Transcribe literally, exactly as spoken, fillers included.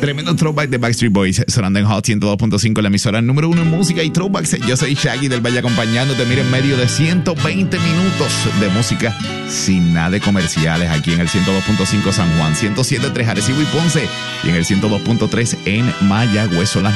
Tremendo throwback de Backstreet Boys sonando en Hot ciento dos punto cinco, la emisora número uno en música y throwbacks. Yo soy Shaggy del Valle acompañándote, mira, en medio de ciento veinte minutos de música sin nada de comerciales aquí en el ciento dos punto cinco San Juan, ciento siete punto tres Arecibo y Ponce y en el ciento dos punto tres en Mayagüez. Son las